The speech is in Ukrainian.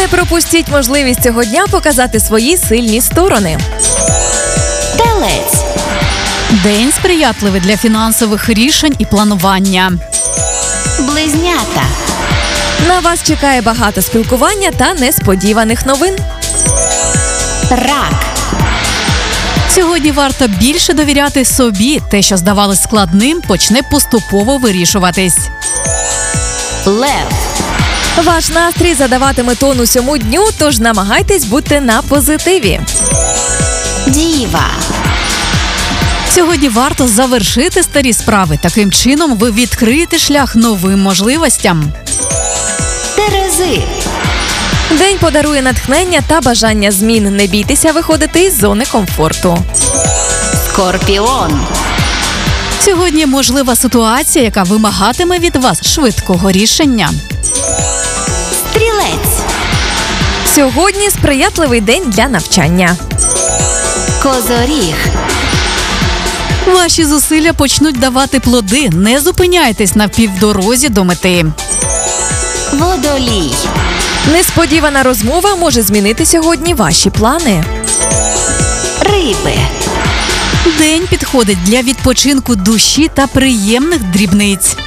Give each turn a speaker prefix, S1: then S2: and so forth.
S1: Не пропустіть можливість цього дня показати свої сильні сторони.
S2: Телець.
S3: День сприятливий для фінансових рішень і планування.
S2: Близнята.
S1: На вас чекає багато спілкування та несподіваних новин.
S2: Рак.
S3: Сьогодні варто більше довіряти собі. Те, що здавалось складним, почне поступово вирішуватись.
S2: Лев.
S1: Ваш настрій задаватиме тон усьому дню, тож намагайтесь бути на позитиві.
S2: Діва.
S3: Сьогодні варто завершити старі справи. Таким чином ви відкриєте шлях новим можливостям.
S2: Терези.
S1: День подарує натхнення та бажання змін. Не бійтеся виходити із зони комфорту.
S2: Скорпіон.
S3: Сьогодні можлива ситуація, яка вимагатиме від вас швидкого рішення.
S2: Стрілець.
S1: Сьогодні сприятливий день для навчання.
S2: Козоріг.
S3: Ваші зусилля почнуть давати плоди. Не зупиняйтесь на півдорозі до мети.
S2: Водолій.
S1: Несподівана розмова може змінити сьогодні ваші плани.
S2: Риби.
S3: День підходить для відпочинку душі та приємних дрібниць.